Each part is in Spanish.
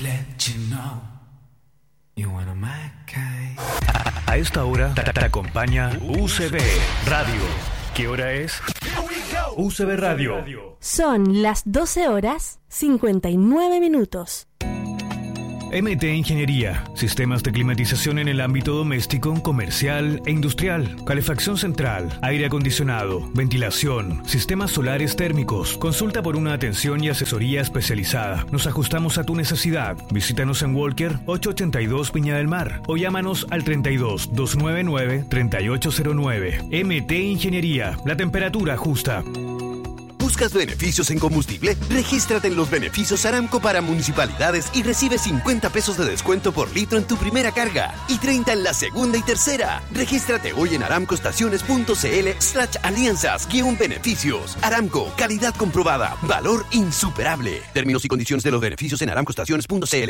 let you know you wanna my kind. A esta hora te acompaña UCB Radio. ¿Qué hora es? UCB Radio. Son las 12 horas 59 minutos. MT Ingeniería, sistemas de climatización en el ámbito doméstico, comercial e industrial, calefacción central, aire acondicionado, ventilación, sistemas solares térmicos. Consulta por una atención y asesoría especializada. Nos ajustamos a tu necesidad. Visítanos en Walker 882 Viña del Mar o llámanos al 32 299 3809. MT Ingeniería, la temperatura justa. ¿Buscas beneficios en combustible? Regístrate en los beneficios Aramco para municipalidades y recibe 50 pesos de descuento por litro en tu primera carga y 30 en la segunda y tercera. Regístrate hoy en aramcoestaciones.cl/alianzas-beneficios. Aramco, calidad comprobada, valor insuperable. Términos y condiciones de los beneficios en aramcoestaciones.cl.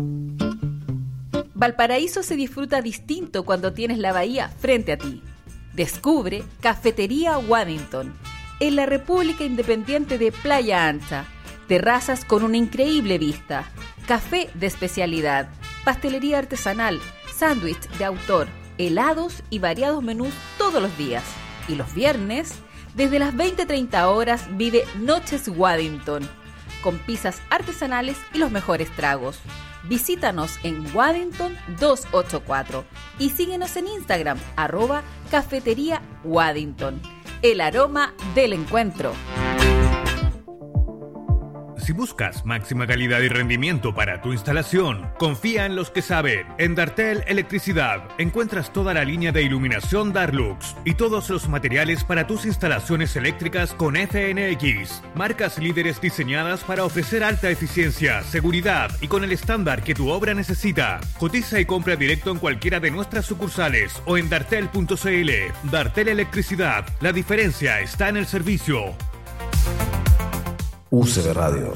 Valparaíso se disfruta distinto cuando tienes la bahía frente a ti. Descubre Cafetería Waddington, en la República Independiente de Playa Ancha. Terrazas con una increíble vista, café de especialidad, pastelería artesanal, sándwich de autor, helados y variados menús todos los días. Y los viernes, desde las 20:30 horas, vive Noches Waddington, con pizzas artesanales y los mejores tragos. Visítanos en Waddington 284 y síguenos en Instagram, @Cafetería Waddington. El aroma del encuentro. Si buscas máxima calidad y rendimiento para tu instalación, confía en los que saben. En Dartel Electricidad encuentras toda la línea de iluminación Darlux y todos los materiales para tus instalaciones eléctricas con FNX. Marcas líderes diseñadas para ofrecer alta eficiencia, seguridad y con el estándar que tu obra necesita. Cotiza y compra directo en cualquiera de nuestras sucursales o en dartel.cl. Dartel Electricidad, la diferencia está en el servicio. UCB Radio.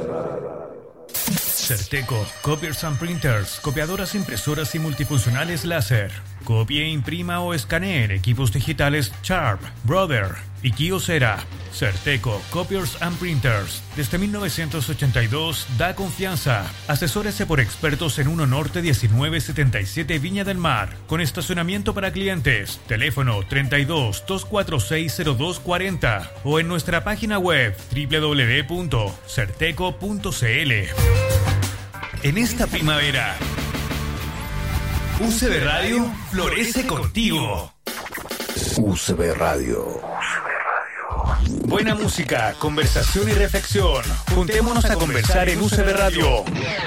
Certeco, Copiers and Printers, copiadoras, impresoras y multifuncionales láser. Copie, imprima o escanee equipos digitales Sharp, Brother y Kyocera. Certeco, Copiers and Printers. Desde 1982 da confianza. Asesórese por expertos en 1 Norte 1977 Viña del Mar. Con estacionamiento para clientes. Teléfono 32 246 0240 o en nuestra página web www.certeco.cl. En esta primavera, UCB Radio florece contigo. UCB Radio. Buena música, conversación y reflexión. Juntémonos a conversar en UCB Radio.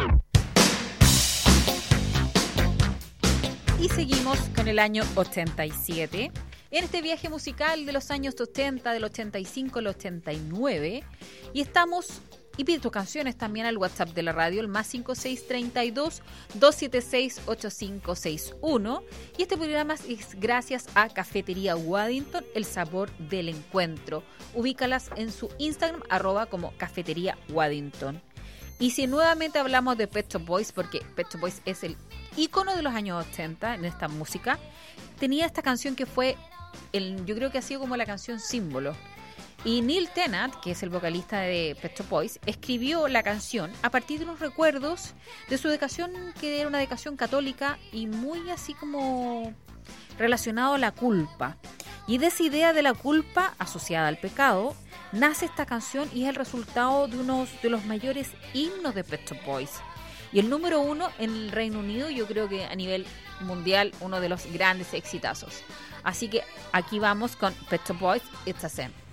Y seguimos con el año 87. En este viaje musical de los años 80, del 85 al 89. Y estamos... Y pide tus canciones también al WhatsApp de la radio, el +5632 276 8561. Y este programa es gracias a Cafetería Waddington, el sabor del encuentro. Ubícalas en su Instagram, @como Cafetería Waddington. Y si nuevamente hablamos de Pet Shop Boys, porque Pet Shop Boys es el ícono de los años 80 en esta música, tenía esta canción que fue, yo creo que ha sido como la canción símbolo. Y Neil Tennant, que es el vocalista de Pet Shop Boys, escribió la canción a partir de unos recuerdos de su dedicación, que era una dedicación católica y muy así como relacionado a la culpa. Y de esa idea de la culpa asociada al pecado, nace esta canción y es el resultado de uno de los mayores himnos de Pet Shop Boys. Y el número 1 en el Reino Unido, yo creo que a nivel mundial, uno de los grandes exitazos. Así que aquí vamos con Pet Shop Boys, It's a Sin.